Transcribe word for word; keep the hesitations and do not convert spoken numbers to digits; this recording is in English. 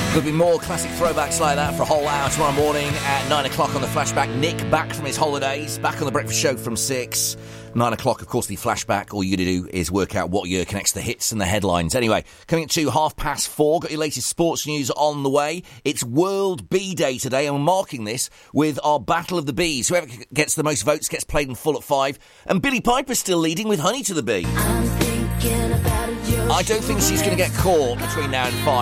There'll be more classic throwbacks like that for a whole hour tomorrow morning at nine o'clock on the Flashback. Nick back from his holidays, back on the Breakfast Show from six. nine o'clock, of course, the Flashback. All you got to do is work out what year connects the hits and the headlines. Anyway, coming to half past four, got your latest sports news on the way. It's World Bee Day today, and we're marking this with our Battle of the Bees. Whoever gets the most votes gets played in full at five. And Billie Piper's still leading with Honey to the Bee. I'm thinking about it, I don't think she's going to get caught between now and five.